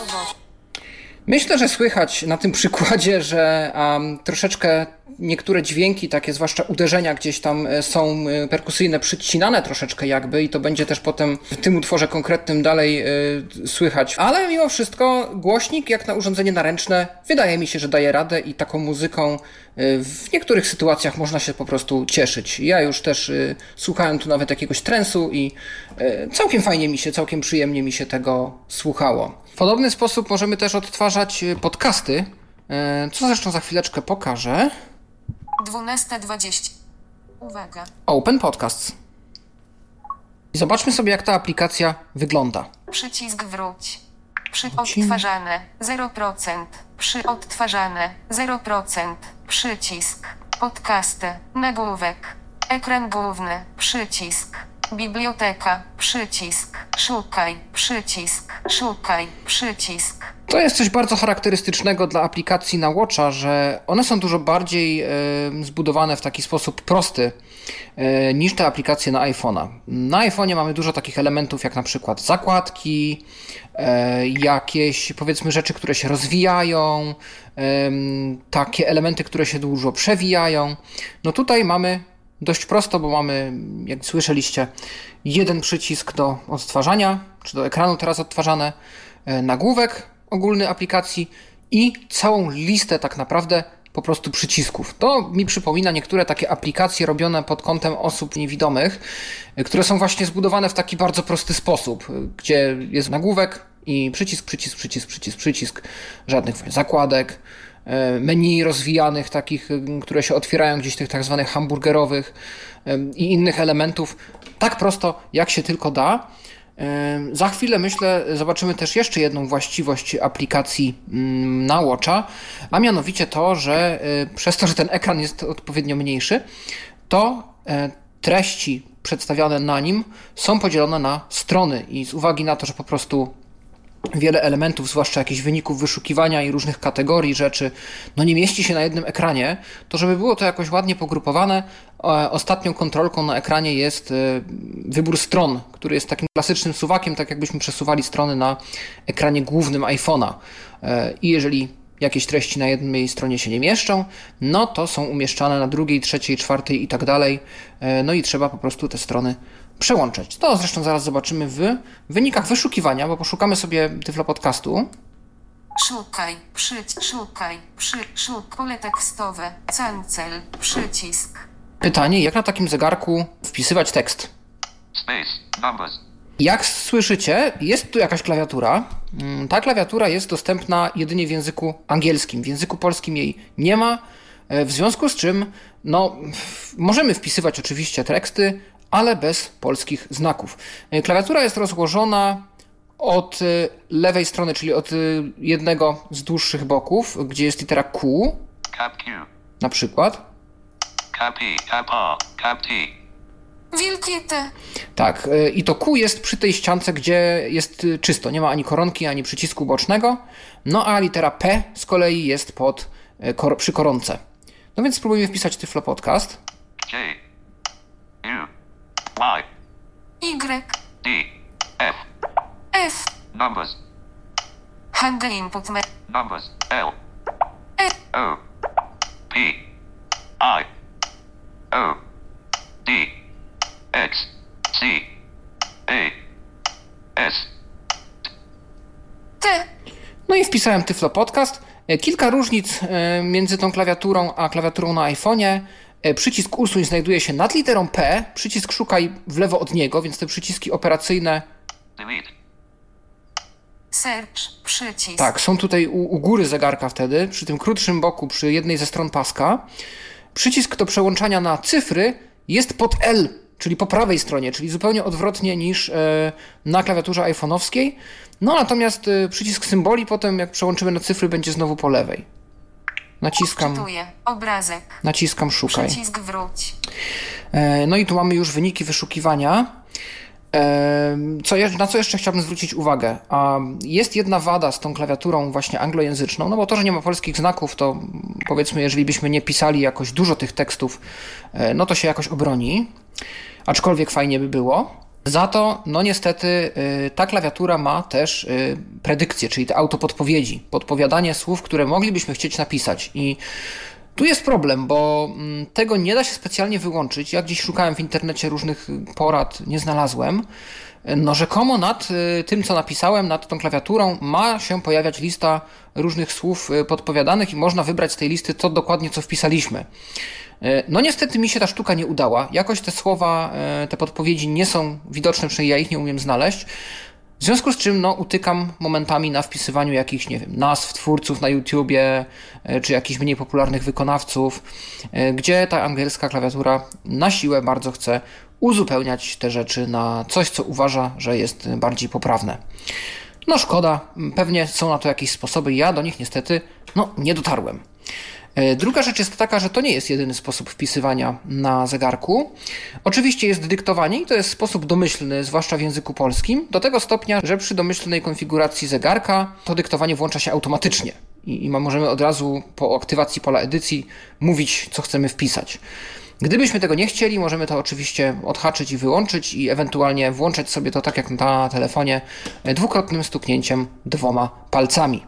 Myślę, że słychać na tym przykładzie, że troszeczkę niektóre dźwięki, takie zwłaszcza uderzenia gdzieś tam są perkusyjne, przycinane troszeczkę jakby i to będzie też potem w tym utworze konkretnym dalej słychać. Ale mimo wszystko głośnik jak na urządzenie naręczne wydaje mi się, że daje radę i taką muzyką w niektórych sytuacjach można się po prostu cieszyć. Ja już też słuchałem tu nawet jakiegoś transu i całkiem fajnie całkiem przyjemnie mi się tego słuchało. W podobny sposób możemy też odtwarzać podcasty, co zresztą za chwileczkę pokażę. 12:20. Uwaga. Open Podcasts. I zobaczmy sobie, jak ta aplikacja wygląda. Przycisk wróć. Odtwarzane 0%. Odtwarzane 0%. Przycisk. Podcasty. Nagłówek. Ekran główny. Przycisk. Biblioteka. Przycisk. Szukaj. Przycisk. Szukaj. Przycisk. To jest coś bardzo charakterystycznego dla aplikacji na Watcha, że one są dużo bardziej zbudowane w taki sposób prosty niż te aplikacje na iPhone'a. Na iPhone'ie mamy dużo takich elementów jak na przykład zakładki, jakieś powiedzmy rzeczy, które się rozwijają, takie elementy, które się dużo przewijają. No tutaj mamy dość prosto, bo mamy, jak słyszeliście, jeden przycisk do odtwarzania, czy do ekranu teraz odtwarzane, nagłówek ogólny aplikacji i całą listę tak naprawdę po prostu przycisków. To mi przypomina niektóre takie aplikacje robione pod kątem osób niewidomych, które są właśnie zbudowane w taki bardzo prosty sposób, gdzie jest nagłówek i przycisk, żadnych zakładek, menu rozwijanych takich, które się otwierają gdzieś tych tak zwanych hamburgerowych i innych elementów. Tak prosto, jak się tylko da. Za chwilę, myślę, zobaczymy też jeszcze jedną właściwość aplikacji na Watcha, a mianowicie to, że przez to, że ten ekran jest odpowiednio mniejszy, to treści przedstawiane na nim są podzielone na strony i z uwagi na to, że po prostu wiele elementów, zwłaszcza jakichś wyników wyszukiwania i różnych kategorii rzeczy, no nie mieści się na jednym ekranie, to żeby było to jakoś ładnie pogrupowane, ostatnią kontrolką na ekranie jest wybór stron, który jest takim klasycznym suwakiem, tak jakbyśmy przesuwali strony na ekranie głównym iPhone'a. I jeżeli jakieś treści na jednej stronie się nie mieszczą, no to są umieszczane na drugiej, trzeciej, czwartej i tak dalej. No i trzeba po prostu te strony przełączać. To zresztą zaraz zobaczymy w wynikach wyszukiwania, bo poszukamy sobie Tyflo Podcastu. Pole tekstowe, cancel, przycisk. Pytanie, jak na takim zegarku wpisywać tekst? Space, numbers. Jak słyszycie, jest tu jakaś klawiatura. Ta klawiatura jest dostępna jedynie w języku angielskim. W języku polskim jej nie ma, w związku z czym możemy wpisywać oczywiście teksty, ale bez polskich znaków. Klawiatura jest rozłożona od lewej strony, czyli od jednego z dłuższych boków, gdzie jest litera Q, Cap Q. na przykład. Cap E, Cap R, Cap T. Wielkie T. Tak, i to Q jest przy tej ściance, gdzie jest czysto, nie ma ani koronki, ani przycisku bocznego, no a litera P z kolei jest przy koronce. No więc spróbujmy wpisać Tyflo Podcast. J. U. Y. Y. D. F. F. Numbers. Handle input Numbers. L. E. O. P. I. O. D. X. C. A. S. T. No i wpisałem Tyflo Podcast. Kilka różnic między tą klawiaturą a klawiaturą na iPhone'ie. Przycisk usuń znajduje się nad literą P, przycisk szukaj w lewo od niego, więc te przyciski operacyjne Delete. Search, przycisk. tak, są tutaj u góry zegarka wtedy, przy tym krótszym boku, przy jednej ze stron paska. Przycisk do przełączania na cyfry jest pod L, czyli po prawej stronie, czyli zupełnie odwrotnie niż na klawiaturze iPhone'owskiej. No natomiast przycisk symboli potem, jak przełączymy na cyfry, będzie znowu po lewej. Czytuję. Obrazek. Naciskam szukaj. Przycisk wróć. No i tu mamy już wyniki wyszukiwania. Na co jeszcze chciałbym zwrócić uwagę? Jest jedna wada z tą klawiaturą właśnie anglojęzyczną, no bo to, że nie ma polskich znaków, to powiedzmy, jeżeli byśmy nie pisali jakoś dużo tych tekstów, no to się jakoś obroni. Aczkolwiek fajnie by było. Za to, no niestety, ta klawiatura ma też predykcję, czyli te autopodpowiedzi, podpowiadanie słów, które moglibyśmy chcieć napisać. I tu jest problem, bo tego nie da się specjalnie wyłączyć. Ja gdzieś szukałem w internecie różnych porad, nie znalazłem. No rzekomo nad tym, co napisałem, nad tą klawiaturą ma się pojawiać lista różnych słów podpowiadanych i można wybrać z tej listy to dokładnie, co wpisaliśmy. No niestety mi się ta sztuka nie udała. Jakoś te słowa, te podpowiedzi nie są widoczne, przynajmniej ja ich nie umiem znaleźć. W związku z czym no, utykam momentami na wpisywaniu jakichś, nie wiem, nazw twórców na YouTubie, czy jakichś mniej popularnych wykonawców, gdzie ta angielska klawiatura na siłę bardzo chce uzupełniać te rzeczy na coś, co uważa, że jest bardziej poprawne. No szkoda, pewnie są na to jakieś sposoby, ja do nich niestety nie dotarłem. Druga rzecz jest taka, że to nie jest jedyny sposób wpisywania na zegarku. Oczywiście jest dyktowanie i to jest sposób domyślny, zwłaszcza w języku polskim, do tego stopnia, że przy domyślnej konfiguracji zegarka to dyktowanie włącza się automatycznie i możemy od razu po aktywacji pola edycji mówić, co chcemy wpisać. Gdybyśmy tego nie chcieli, możemy to oczywiście odhaczyć i wyłączyć i ewentualnie włączać sobie to tak jak na telefonie dwukrotnym stuknięciem 2 palcami.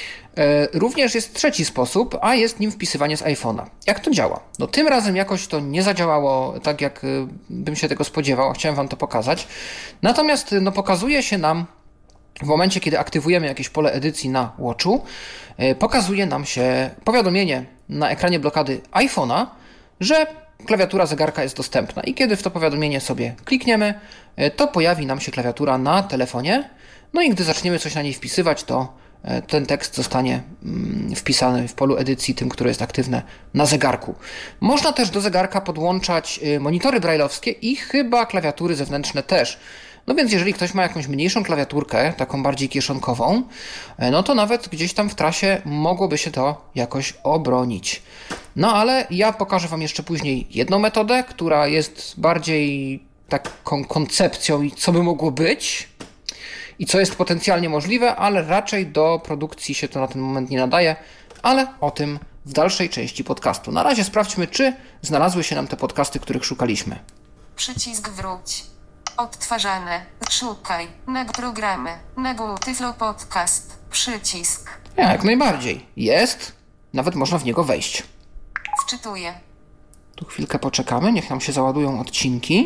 Również jest trzeci sposób, a jest nim wpisywanie z iPhone'a. Jak to działa? No tym razem jakoś to nie zadziałało tak, jak bym się tego spodziewał, a chciałem Wam to pokazać. Natomiast pokazuje się nam w momencie, kiedy aktywujemy jakieś pole edycji na Watchu, pokazuje nam się powiadomienie na ekranie blokady iPhone'a, że klawiatura zegarka jest dostępna i kiedy w to powiadomienie sobie klikniemy, to pojawi nam się klawiatura na telefonie, no i gdy zaczniemy coś na niej wpisywać, to ten tekst zostanie wpisany w polu edycji, tym, które jest aktywne na zegarku. Można też do zegarka podłączać monitory braille'owskie i chyba klawiatury zewnętrzne też. No więc jeżeli ktoś ma jakąś mniejszą klawiaturkę, taką bardziej kieszonkową, no to nawet gdzieś tam w trasie mogłoby się to jakoś obronić. No ale ja pokażę Wam jeszcze później jedną metodę, która jest bardziej taką koncepcją i co by mogło być i co jest potencjalnie możliwe, ale raczej do produkcji się to na ten moment nie nadaje, ale o tym w dalszej części podcastu. Na razie sprawdźmy, czy znalazły się nam te podcasty, których szukaliśmy. Przycisk wróć. Odtwarzane. Szukaj. Programy. Tyflo Podcast. Przycisk. Jak najbardziej. Jest. Nawet można w niego wejść. Wczytuję. Tu chwilkę poczekamy, niech nam się załadują odcinki.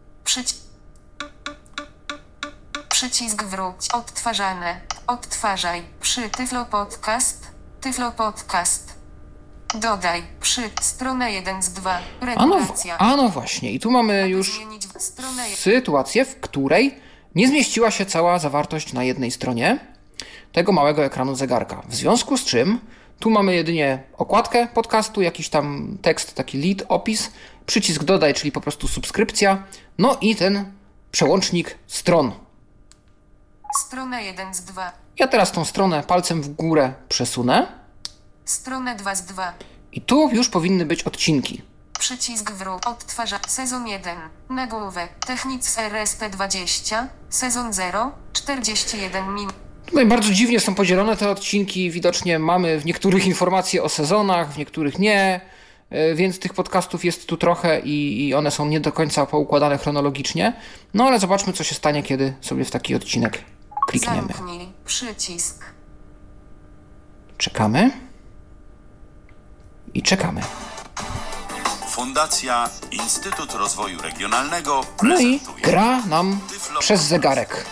Przycisk wróć. Odtwarzane. Odtwarzaj. Tyflo Podcast. Tyflo Podcast. Dodaj. Stronę 1 z 2. Regulacja. A no właśnie. I tu mamy już sytuację, w której nie zmieściła się cała zawartość na jednej stronie tego małego ekranu zegarka. W związku z czym tu mamy jedynie okładkę podcastu, jakiś tam tekst, taki lead, opis, przycisk dodaj, czyli po prostu subskrypcja, no i ten przełącznik stron. Strona 1 z 2. Ja teraz tą stronę palcem w górę przesunę. Stronę 2 z 2. I tu już powinny być odcinki. Przycisk wróć. Odtwarza. Sezon 1. Nagłówek. Technics RSP20. Sezon 0. 41 minut. Tutaj bardzo dziwnie są podzielone te odcinki. Widocznie mamy w niektórych informacje o sezonach, w niektórych nie. Więc tych podcastów jest tu trochę i one są nie do końca poukładane chronologicznie. No ale zobaczmy, co się stanie, kiedy sobie w taki odcinek klikniemy. Zamknij przycisk. Czekamy. I czekamy. Fundacja Instytut Rozwoju Regionalnego No i prezentuje gra nam przez zegarek.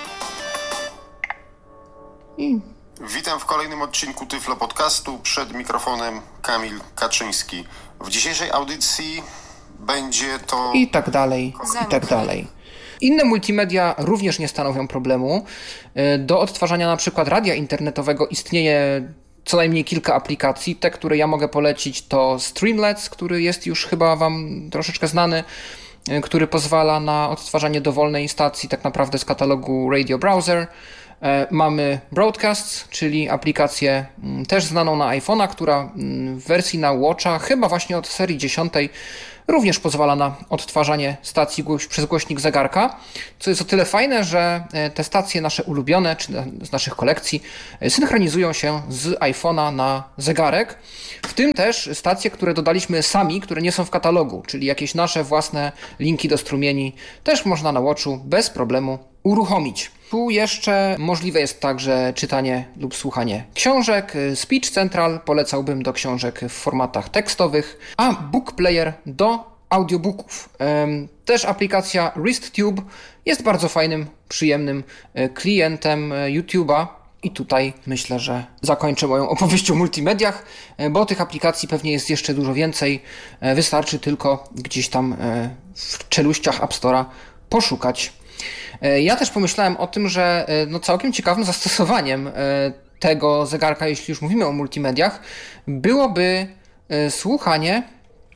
Witam w kolejnym odcinku Tyflo Podcastu. Przed mikrofonem Kamil Kaczyński. W dzisiejszej audycji będzie to... I tak dalej, i tak dalej. Inne multimedia również nie stanowią problemu. Do odtwarzania na przykład radia internetowego istnieje co najmniej kilka aplikacji. Te, które ja mogę polecić, to Streamlabs, który jest już chyba Wam troszeczkę znany, który pozwala na odtwarzanie dowolnej stacji tak naprawdę z katalogu Radio Browser. Mamy Broadcasts, czyli aplikację też znaną na iPhone'a, która w wersji na Watcha, chyba właśnie od serii 10, również pozwala na odtwarzanie stacji przez głośnik zegarka, co jest o tyle fajne, że te stacje nasze ulubione, czy z naszych kolekcji, synchronizują się z iPhone'a na zegarek, w tym też stacje, które dodaliśmy sami, które nie są w katalogu, czyli jakieś nasze własne linki do strumieni, też można na Watchu bez problemu uruchomić. Tu jeszcze możliwe jest także czytanie lub słuchanie książek. Speech Central polecałbym do książek w formatach tekstowych, a Book Player do audiobooków. Też aplikacja RistTube jest bardzo fajnym, przyjemnym klientem YouTube'a. I tutaj myślę, że zakończę moją opowieść o multimediach, bo tych aplikacji pewnie jest jeszcze dużo więcej. Wystarczy tylko gdzieś tam w czeluściach App Store'a poszukać. Ja też pomyślałem o tym, że całkiem ciekawym zastosowaniem tego zegarka, jeśli już mówimy o multimediach, byłoby słuchanie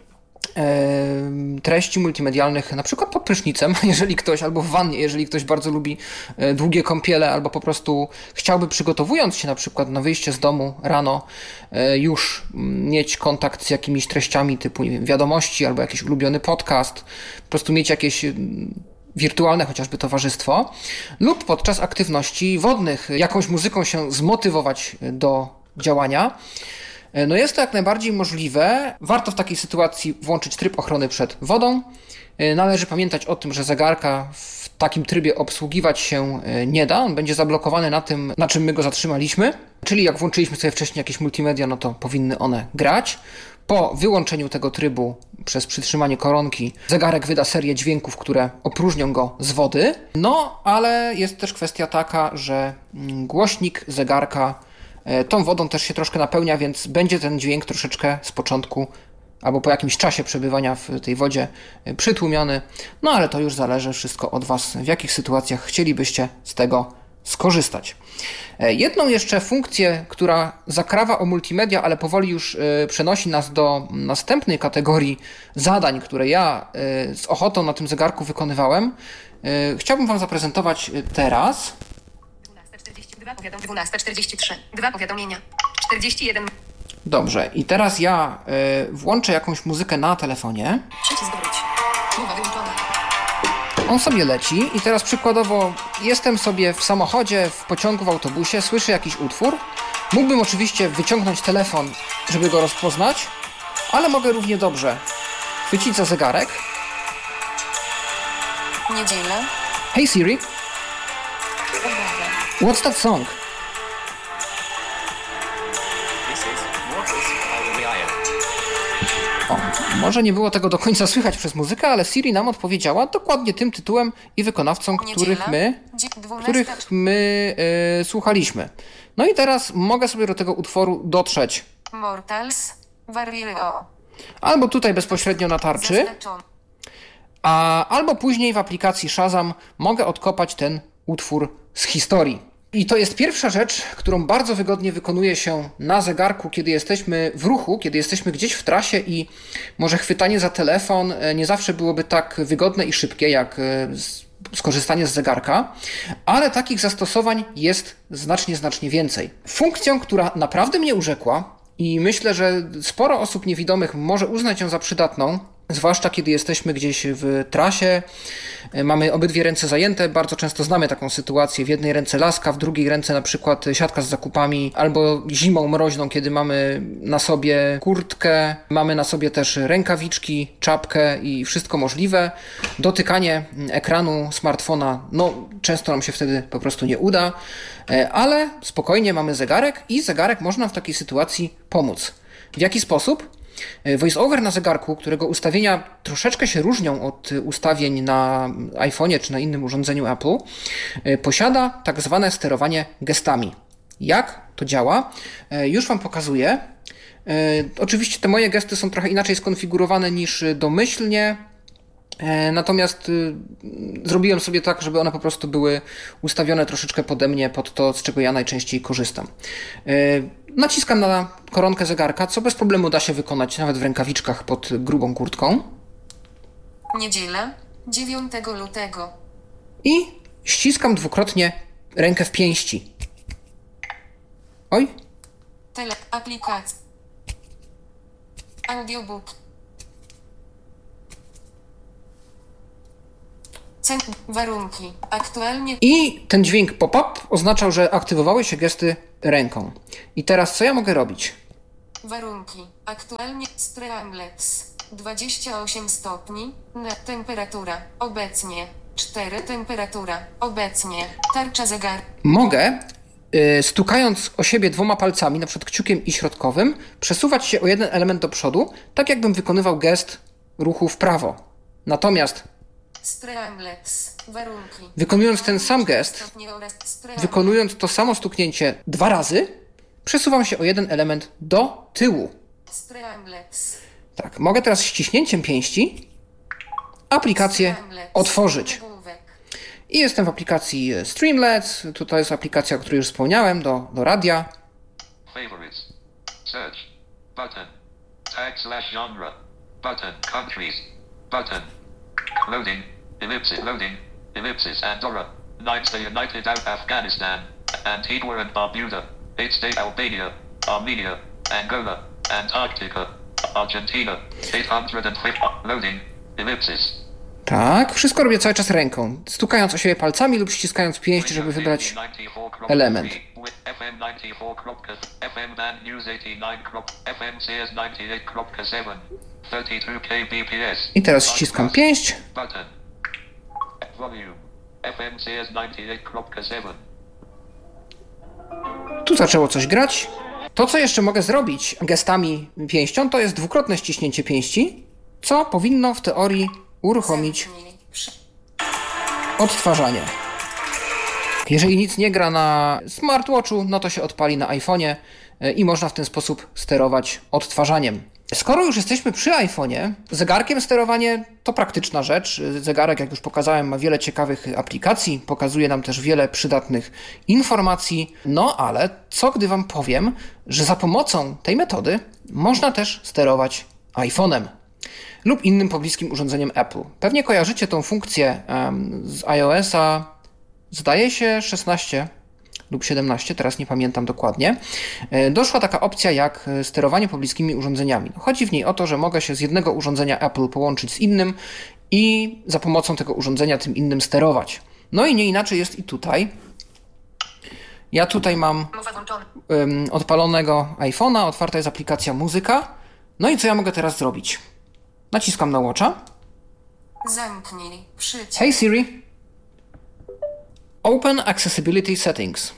treści multimedialnych, na przykład pod prysznicem, jeżeli ktoś, albo w wannie, jeżeli ktoś bardzo lubi długie kąpiele, albo po prostu chciałby, przygotowując się na przykład na wyjście z domu rano, już mieć kontakt z jakimiś treściami typu, nie wiem, wiadomości, albo jakiś ulubiony podcast, po prostu mieć jakieś wirtualne chociażby towarzystwo, lub podczas aktywności wodnych jakąś muzyką się zmotywować do działania. Jest to jak najbardziej możliwe. Warto w takiej sytuacji włączyć tryb ochrony przed wodą. Należy pamiętać o tym, że zegarka w takim trybie obsługiwać się nie da. On będzie zablokowany na tym, na czym my go zatrzymaliśmy. Czyli jak włączyliśmy sobie wcześniej jakieś multimedia, to powinny one grać. Po wyłączeniu tego trybu przez przytrzymanie koronki zegarek wyda serię dźwięków, które opróżnią go z wody. Ale jest też kwestia taka, że głośnik zegarka tą wodą też się troszkę napełnia, więc będzie ten dźwięk troszeczkę z początku albo po jakimś czasie przebywania w tej wodzie przytłumiony. Ale to już zależy wszystko od Was, w jakich sytuacjach chcielibyście z tego skorzystać. Jedną jeszcze funkcję, która zakrawa o multimedia, ale powoli już przenosi nas do następnej kategorii zadań, które ja z ochotą na tym zegarku wykonywałem, chciałbym Wam zaprezentować teraz. 12:43. 2 powiadomienia. 41. Dobrze, i teraz ja włączę jakąś muzykę na telefonie. Przycisk wróć. Mowa wyłączona. On sobie leci i teraz przykładowo jestem sobie w samochodzie, w pociągu, w autobusie, słyszę jakiś utwór. Mógłbym oczywiście wyciągnąć telefon, żeby go rozpoznać, ale mogę równie dobrze chwycić za zegarek. Niedziela. Hey Siri, what's that song? Może nie było tego do końca słychać przez muzykę, ale Siri nam odpowiedziała dokładnie tym tytułem i wykonawcą, których my słuchaliśmy. I teraz mogę sobie do tego utworu dotrzeć. Mortals. Varileo. Albo tutaj bezpośrednio na tarczy, albo później w aplikacji Shazam mogę odkopać ten utwór z historii. I to jest pierwsza rzecz, którą bardzo wygodnie wykonuje się na zegarku, kiedy jesteśmy w ruchu, kiedy jesteśmy gdzieś w trasie i może chwytanie za telefon nie zawsze byłoby tak wygodne i szybkie jak skorzystanie z zegarka, ale takich zastosowań jest znacznie więcej. Funkcją, która naprawdę mnie urzekła i myślę, że sporo osób niewidomych może uznać ją za przydatną, zwłaszcza kiedy jesteśmy gdzieś w trasie, mamy obydwie ręce zajęte, bardzo często znamy taką sytuację, w jednej ręce laska, w drugiej ręce na przykład siatka z zakupami, albo zimą mroźną, kiedy mamy na sobie kurtkę, mamy na sobie też rękawiczki, czapkę i wszystko możliwe. Dotykanie ekranu smartfona, często nam się wtedy po prostu nie uda, ale spokojnie mamy zegarek i zegarek można w takiej sytuacji pomóc. W jaki sposób? VoiceOver na zegarku, którego ustawienia troszeczkę się różnią od ustawień na iPhone'ie czy na innym urządzeniu Apple, posiada tak zwane sterowanie gestami. Jak to działa? Już Wam pokazuję. Oczywiście te moje gesty są trochę inaczej skonfigurowane niż domyślnie, natomiast zrobiłem sobie tak, żeby one po prostu były ustawione troszeczkę pode mnie, pod to, z czego ja najczęściej korzystam. Naciskam na koronkę zegarka, co bez problemu da się wykonać nawet w rękawiczkach pod grubą kurtką. Niedziela, 9 lutego. I ściskam dwukrotnie rękę w pięści. Oj. Tele, aplikacja. Audiobook. Warunki. Aktualnie. I ten dźwięk pop-up oznaczał, że aktywowały się gesty ręką. I teraz co ja mogę robić? Warunki. Aktualnie Streamlabs. 28 stopni. Temperatura. Obecnie. 4 temperatura. Obecnie. Tarcza zegar. Mogę, stukając o siebie 2 palcami, na przykład kciukiem i środkowym, przesuwać się o jeden element do przodu, tak jakbym wykonywał gest ruchu w prawo. Natomiast Streamlabs. Warunki. wykonując ten sam gest, wykonując to samo stuknięcie 2 razy, przesuwam się o jeden element do tyłu. Streamlabs. Tak, mogę teraz ściśnięciem pięści aplikację otworzyć. I jestem w aplikacji Streamlabs. Tutaj jest aplikacja, o której już wspomniałem, do radia. Favorites. Search. Button. Tag/genre. Button. Countries. Button. Loading. Ellipsis. Loading. Ellipsis. Andorra. 9th Day United Out Afghanistan. Antigua and Barbuda. 8th Day Albania. Armenia. Angola. Antarctica. Argentina. 850. Loading. Ellipsis. Tak, wszystko robię cały czas ręką, stukając o siebie palcami lub ściskając pięść, żeby wybrać element. I teraz ściskam pięść. Tu zaczęło coś grać. To, co jeszcze mogę zrobić gestami pięścią, to jest dwukrotne ściśnięcie pięści, co powinno w teorii uruchomić odtwarzanie. Jeżeli nic nie gra na smartwatchu, no to się odpali na iPhone'ie i można w ten sposób sterować odtwarzaniem. Skoro już jesteśmy przy iPhone'ie, zegarkiem sterowanie to praktyczna rzecz. Zegarek, jak już pokazałem, ma wiele ciekawych aplikacji, pokazuje nam też wiele przydatnych informacji. No ale co gdy Wam powiem, że za pomocą tej metody można też sterować iPhone'em lub innym pobliskim urządzeniem Apple. Pewnie kojarzycie tą funkcję z iOS-a, zdaje się 16 lub 17, teraz nie pamiętam dokładnie. Doszła taka opcja jak sterowanie pobliskimi urządzeniami. Chodzi w niej o to, że mogę się z jednego urządzenia Apple połączyć z innym i za pomocą tego urządzenia tym innym sterować. No i nie inaczej jest i tutaj. Ja tutaj mam odpalonego iPhone'a, otwarta jest aplikacja Muzyka. No i co ja mogę teraz zrobić? Naciskam na Watcha. Zamknij przycisk. Hey Siri. Open Accessibility Settings.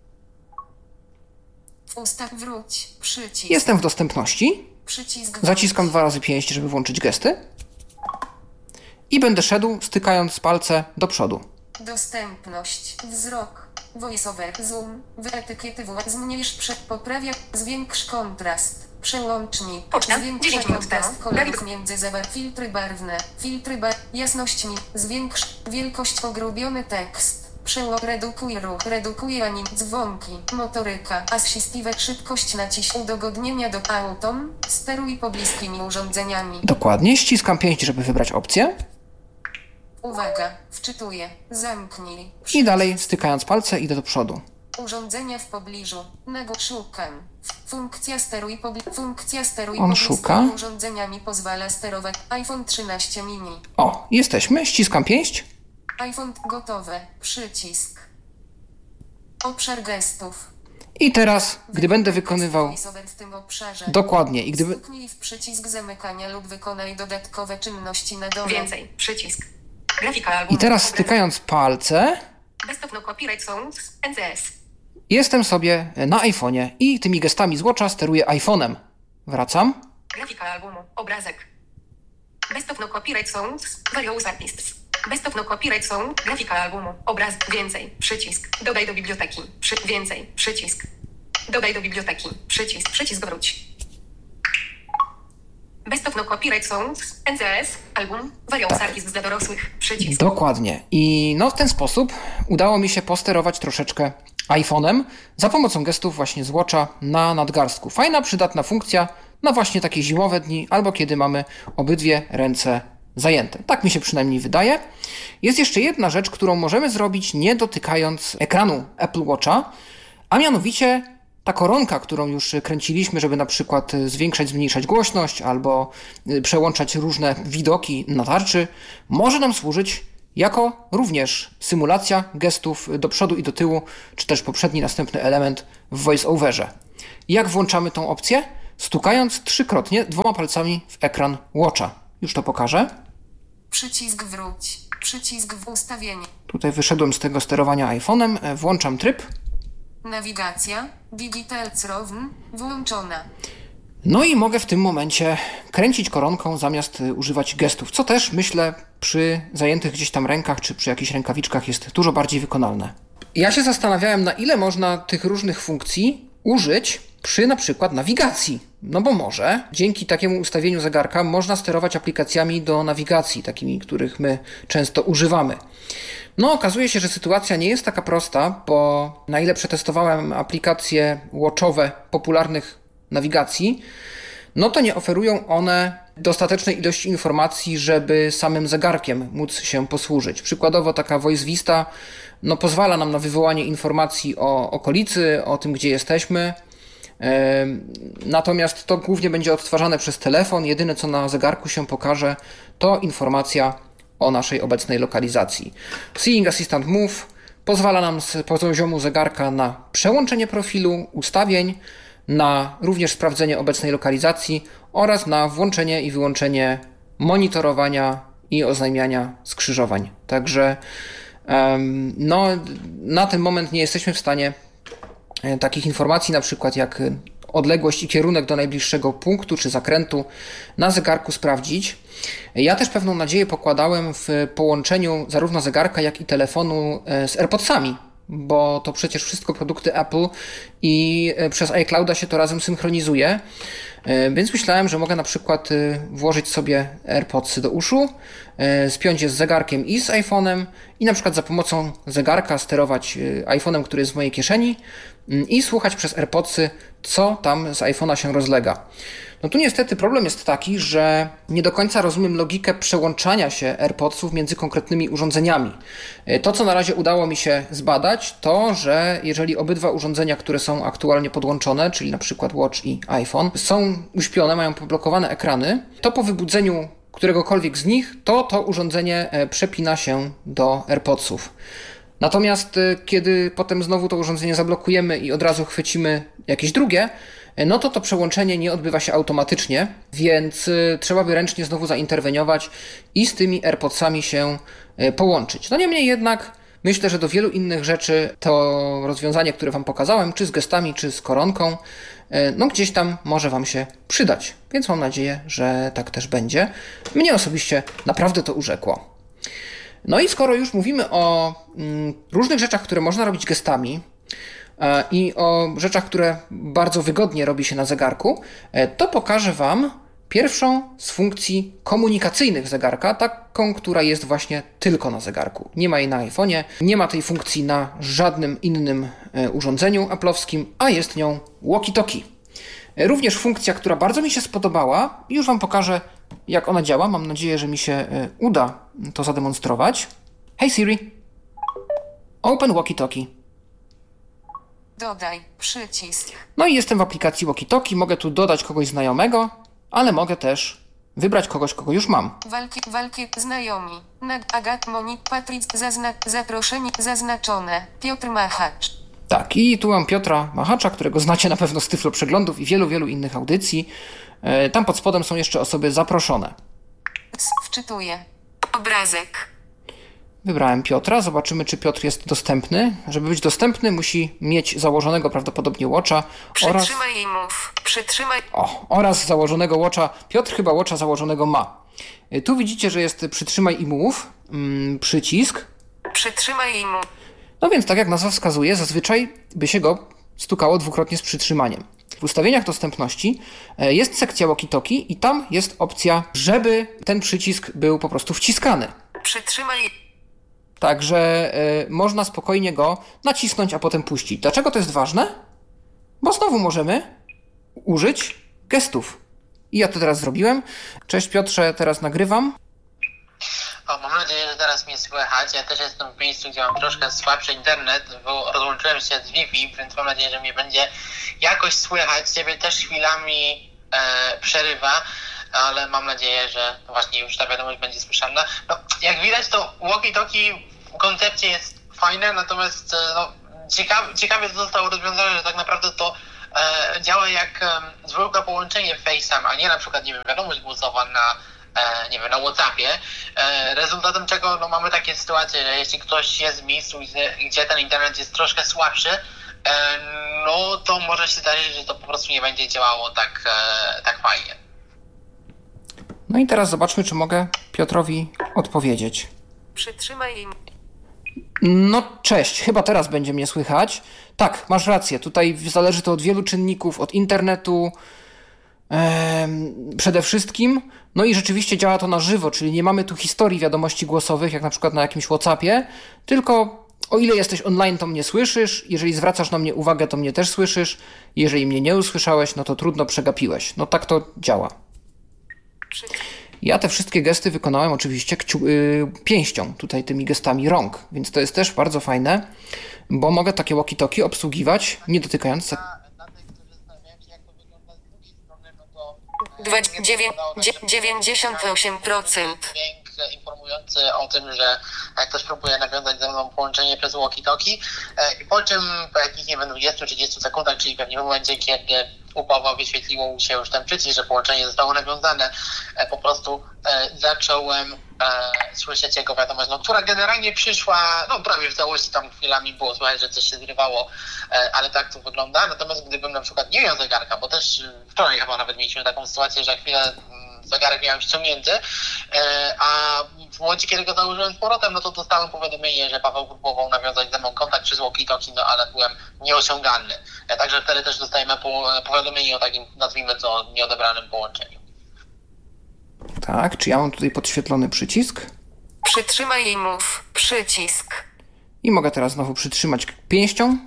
Ustaw wróć. Przycisk. Jestem w dostępności. Przycisk. Zaciskam 2 razy pięść, żeby włączyć gesty. I będę szedł, stykając palce do przodu. Dostępność. Wzrok. VoiceOver. Zoom. Wyetykietywuj. Zmniejsz poprawia. Zwiększ kontrast. Przełącznik. Poczta. Zwiększ 10 minut temu. kontrast kolorów między filtry barwne. Jasność zwiększ. Wielkość pogrubiony tekst. Redukuj ruch. Redukuj dzwonki. Motoryka. Assistive. Szybkość nacisk. Udogodnienia do autom. Steruj pobliskimi urządzeniami. Dokładnie. Ściskam pięść, żeby wybrać opcję. Uwaga. Wczytuję. Zamknij. I dalej, stykając palce, idę do przodu. Urządzenia w pobliżu. Szukam. Funkcja steruj On szuka. urządzeniami pozwala sterować. iPhone 13 mini. O, jesteśmy. Ściskam pięść. iPhone gotowe. Przycisk. Obszar gestów. I teraz, gdy będę wykonywał VoiceOver w tym obszarze. dokładnie i gdyby Stuknij w przycisk zamykania lub wykonaj dodatkowe czynności na dole. Więcej. Przycisk. Grafika albumu. i teraz stykając palce, Best of no copyright songs. NCS. jestem sobie na iPhone'ie i tymi gestami z Watcha steruję iPhone'em. Wracam. Grafika albumu. Obrazek. Best of no copyright songs. Various artists. Best of no copyright song. Grafika albumu. Obraz. Więcej. Przycisk. Dodaj do biblioteki. Więcej. Przycisk. Dodaj do biblioteki. Przycisk. Przycisk wróć. Best of no copyright songs. NCS. Album. Various artists dla dorosłych. Przycisk. Dokładnie. I no w ten sposób udało mi się posterować troszeczkę iPhone'em za pomocą gestów właśnie z Watcha na nadgarstku. Fajna, przydatna funkcja na właśnie takie zimowe dni albo kiedy mamy obydwie ręce zajęte. Tak mi się przynajmniej wydaje. Jest jeszcze jedna rzecz, którą możemy zrobić nie dotykając ekranu Apple Watcha, a mianowicie ta koronka, którą już kręciliśmy, żeby na przykład zwiększać, zmniejszać głośność albo przełączać różne widoki na tarczy, może nam służyć jako również symulacja gestów do przodu i do tyłu, czy też poprzedni, następny element w VoiceOverze. Jak włączamy tą opcję? Stukając 3-krotnie 2 palcami w ekran Watcha. Już to pokażę. Przycisk wróć. Przycisk w ustawienie. Tutaj wyszedłem z tego sterowania iPhone'em, włączam tryb. Nawigacja. Digital Crowd. Włączona. No i mogę w tym momencie kręcić koronką zamiast używać gestów, co też myślę przy zajętych gdzieś tam rękach czy przy jakichś rękawiczkach jest dużo bardziej wykonalne. Ja się zastanawiałem, na ile można tych różnych funkcji użyć przy na przykład nawigacji. No bo może dzięki takiemu ustawieniu zegarka można sterować aplikacjami do nawigacji, takimi, których my często używamy. No okazuje się, że sytuacja nie jest taka prosta, bo na ile przetestowałem aplikacje watchowe popularnych nawigacji, no to nie oferują one dostatecznej ilości informacji, żeby samym zegarkiem móc się posłużyć. Przykładowo taka Voice Vista pozwala nam na wywołanie informacji o okolicy, o tym, gdzie jesteśmy. Natomiast to głównie będzie odtwarzane przez telefon. Jedyne, co na zegarku się pokaże, to informacja o naszej obecnej lokalizacji. Seeing Assistant Move pozwala nam z poziomu zegarka na przełączenie profilu, ustawień, na również sprawdzenie obecnej lokalizacji oraz na włączenie i wyłączenie monitorowania i oznajmiania skrzyżowań. Także na ten moment nie jesteśmy w stanie takich informacji, na przykład jak odległość i kierunek do najbliższego punktu czy zakrętu na zegarku sprawdzić. Ja też pewną nadzieję pokładałem w połączeniu zarówno zegarka, jak i telefonu z AirPodsami, bo to przecież wszystko produkty Apple i przez iClouda się to razem synchronizuje, więc myślałem, że mogę na przykład włożyć sobie AirPodsy do uszu, spiąć je z zegarkiem i z iPhone'em i na przykład za pomocą zegarka sterować iPhone'em, który jest w mojej kieszeni i słuchać przez AirPodsy, co tam z iPhone'a się rozlega. No tu niestety problem jest taki, że nie do końca rozumiem logikę przełączania się AirPodsów między konkretnymi urządzeniami. To, co na razie udało mi się zbadać, to, że jeżeli obydwa urządzenia, które są aktualnie podłączone, czyli na przykład Watch i iPhone, są uśpione, mają poblokowane ekrany, to po wybudzeniu któregokolwiek z nich, to urządzenie przepina się do AirPodsów. Natomiast kiedy potem znowu to urządzenie zablokujemy i od razu chwycimy jakieś drugie, no to przełączenie nie odbywa się automatycznie, więc trzeba by ręcznie znowu zainterweniować i z tymi AirPodsami się połączyć. No niemniej jednak myślę, że do wielu innych rzeczy to rozwiązanie, które Wam pokazałem, czy z gestami, czy z koronką, no gdzieś tam może Wam się przydać, więc mam nadzieję, że tak też będzie. Mnie osobiście naprawdę to urzekło. No i skoro już mówimy o różnych rzeczach, które można robić gestami i o rzeczach, które bardzo wygodnie robi się na zegarku, to pokażę Wam pierwszą z funkcji komunikacyjnych zegarka, taką, która jest właśnie tylko na zegarku. Nie ma jej na iPhone'ie, nie ma tej funkcji na żadnym innym urządzeniu Apple'owskim, a jest nią walkie-talkie. Również funkcja, która bardzo mi się spodobała, już Wam pokażę, jak ona działa. Mam nadzieję, że mi się uda to zademonstrować. Hey Siri, open walkie-talkie. Dodaj przycisk. No i jestem w aplikacji walkie-talkie, mogę tu dodać kogoś znajomego, ale mogę też wybrać kogoś, kogo już mam. Walki znajomi. Agat, Monik, Patryc, zaproszenie zaznaczone. Piotr Machacz. Tak, i tu mam Piotra Machacza, którego znacie na pewno z Tyflo Przeglądów i wielu innych audycji. Tam pod spodem są jeszcze osoby zaproszone. Wczytuję. Obrazek. Wybrałem Piotra, zobaczymy, czy Piotr jest dostępny. Żeby być dostępny, musi mieć założonego prawdopodobnie Watcha Przytrzymaj i mów. Przytrzymaj. oraz założonego Watcha. Piotr chyba Watcha założonego ma. Tu widzicie, że jest przytrzymaj i mów, przycisk. Przytrzymaj i mów. No więc tak jak nazwa wskazuje, zazwyczaj by się go stukało dwukrotnie z przytrzymaniem. W ustawieniach dostępności jest sekcja walkie-talkie i tam jest opcja, żeby ten przycisk był po prostu wciskany. Przytrzymaj. Także można spokojnie go nacisnąć, a potem puścić. Dlaczego to jest ważne? Bo znowu możemy użyć gestów. I ja to teraz zrobiłem. Cześć Piotrze, teraz nagrywam. Mam nadzieję, że teraz mnie słychać. Ja też jestem w miejscu, gdzie mam troszkę słabszy internet, bo rozłączyłem się z Wi-Fi, więc mam nadzieję, że mnie będzie jakoś słychać. Ciebie też chwilami przerywa. ale mam nadzieję, że właśnie już ta wiadomość będzie słyszalna. No, jak widać, to walkie-talkie w koncepcie jest fajne, natomiast ciekawie to zostało rozwiązane, że tak naprawdę to działa jak zwykłe połączenie FaceTime, a nie na przykład, nie wiem, wiadomość głosowa na WhatsAppie, rezultatem czego mamy takie sytuacje, że jeśli ktoś jest w miejscu, gdzie ten internet jest troszkę słabszy, no to może się zdarzyć, że to po prostu nie będzie działało tak fajnie. No i teraz zobaczmy, czy mogę Piotrowi odpowiedzieć. Przytrzymaj jej. No cześć, chyba teraz będzie mnie słychać. Tak, masz rację, tutaj zależy to od wielu czynników, od internetu przede wszystkim. No i rzeczywiście działa to na żywo, czyli nie mamy tu historii wiadomości głosowych, jak na przykład na jakimś WhatsAppie, tylko o ile jesteś online, to mnie słyszysz, jeżeli zwracasz na mnie uwagę, to mnie też słyszysz, jeżeli mnie nie usłyszałeś, no to trudno, przegapiłeś. No tak to działa. Ja te wszystkie gesty wykonałem oczywiście pięścią, tutaj tymi gestami rąk, więc to jest też bardzo fajne, bo mogę takie walkie-talkie obsługiwać, nie dotykając... Na tych, którzy zastanawiają się, jak to wygląda z drugiej strony, no to... 98%. Dźwięk informujący o tym, że ktoś próbuje nawiązać ze mną połączenie przez walkie-talkie, po czym po jakichś, nie wiem, 20-30 sekundach, czyli pewnie w momencie, kiedy u Pawła wyświetliło się już ten przycisk, że połączenie zostało nawiązane, po prostu zacząłem słyszeć jego wiadomość, która generalnie przyszła, prawie w całości, tam chwilami było słychać, że coś się zrywało, ale tak to wygląda. Natomiast gdybym na przykład nie miał zegarka, bo też wczoraj chyba nawet mieliśmy taką sytuację, że chwilę zegarek miałem ściągnięty, a w momencie, kiedy go założyłem z powrotem, no to dostałem powiadomienie, że Paweł próbował nawiązać ze mną kontakt przez walkie-talkie, ale byłem nieosiągalny. Także wtedy też dostajemy powiadomienie o takim, nazwijmy to, nieodebranym połączeniu. Tak, czy ja mam tutaj podświetlony przycisk? Przytrzymaj i mów. Przycisk. I mogę teraz znowu przytrzymać pięścią.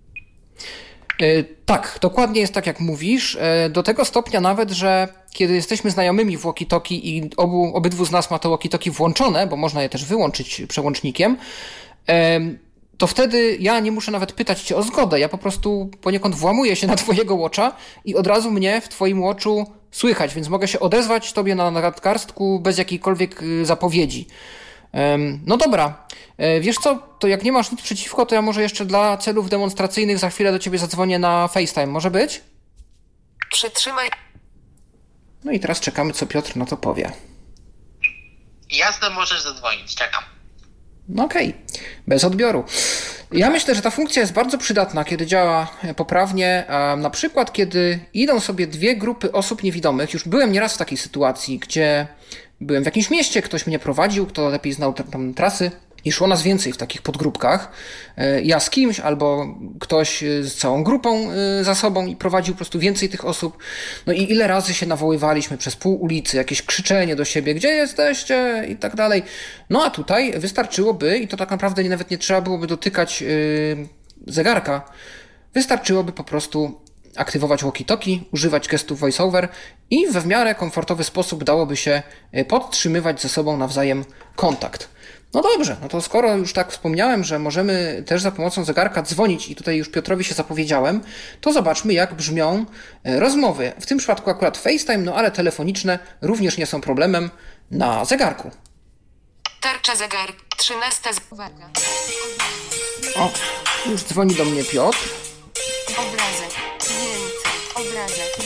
Tak, dokładnie jest tak jak mówisz. Do tego stopnia nawet, że kiedy jesteśmy znajomymi w walkie-talkie i obydwu z nas ma to walkie-talkie włączone, bo można je też wyłączyć przełącznikiem, to wtedy ja nie muszę nawet pytać cię o zgodę. Ja po prostu poniekąd włamuję się na twojego watcha i od razu mnie w twoim watchu słychać, więc mogę się odezwać tobie na nadgarstku bez jakiejkolwiek zapowiedzi. No dobra, wiesz co, to jak nie masz nic przeciwko, to ja może jeszcze dla celów demonstracyjnych za chwilę do ciebie zadzwonię na FaceTime, może być? Przytrzymaj. No i teraz czekamy, co Piotr na to powie. Jasne, możesz zadzwonić, czekam. No okej, bez odbioru. Ja myślę, że ta funkcja jest bardzo przydatna, kiedy działa poprawnie, na przykład kiedy idą sobie dwie grupy osób niewidomych. Już byłem nieraz w takiej sytuacji, gdzie byłem w jakimś mieście, ktoś mnie prowadził, kto lepiej znał tam trasy i szło nas więcej w takich podgrupkach. Ja z kimś albo ktoś z całą grupą za sobą i prowadził po prostu więcej tych osób. No i ile razy się nawoływaliśmy przez pół ulicy, jakieś krzyczenie do siebie, gdzie jesteście i tak dalej. No a tutaj wystarczyłoby, i to tak naprawdę nawet nie trzeba byłoby dotykać zegarka, wystarczyłoby po prostu aktywować walkie-talkie, używać gestów voice-over i w miarę komfortowy sposób dałoby się podtrzymywać ze sobą nawzajem kontakt. No dobrze, no to skoro już tak wspomniałem, że możemy też za pomocą zegarka dzwonić i tutaj już Piotrowi się zapowiedziałem, to zobaczmy, jak brzmią rozmowy. W tym przypadku akurat FaceTime, no ale telefoniczne również nie są problemem na zegarku. Tarcza zegar. 13. Uwaga. O, już dzwoni do mnie Piotr. Obrazek. Zdjęty. Obrazek.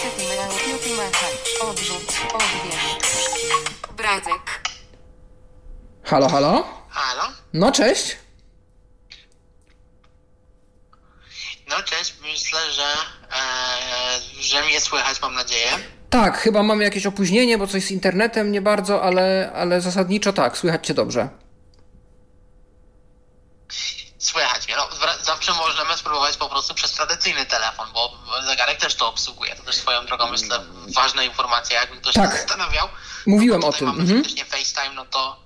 Odrzut. Odbierz. Obrazek. Halo, halo? Halo? No cześć. No cześć, myślę, że mnie słychać, mam nadzieję. Tak, chyba mamy jakieś opóźnienie, bo coś z internetem nie bardzo, ale zasadniczo tak, słychać cię dobrze. Słychać mnie. Zawsze możemy spróbować po prostu przez tradycyjny telefon, bo zegarek też to obsługuje. To też swoją drogą myślę ważna informacja, jakby ktoś się zastanawiał. Mówiłem o tym. Mamy faktycznie FaceTime, no to...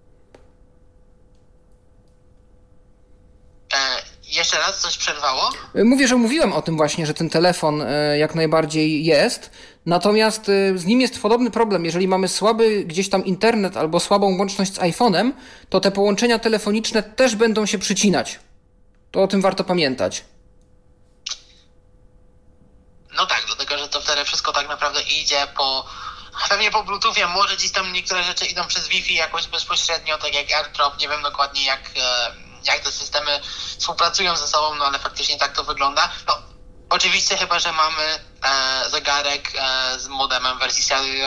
Jeszcze raz, coś przerwało? Mówię, że mówiłem o tym właśnie, że ten telefon jak najbardziej jest, natomiast z nim jest podobny problem. Jeżeli mamy słaby gdzieś tam internet albo słabą łączność z iPhone'em, to te połączenia telefoniczne też będą się przycinać. To o tym warto pamiętać. No tak, dlatego, że to wtedy wszystko tak naprawdę idzie po Pewnie po Bluetoothie, może gdzieś tam niektóre rzeczy idą przez Wi-Fi jakoś bezpośrednio, tak jak AirDrop, nie wiem dokładnie jak te systemy współpracują ze sobą, no ale faktycznie tak to wygląda. No, oczywiście chyba, że mamy zegarek z modemem wersji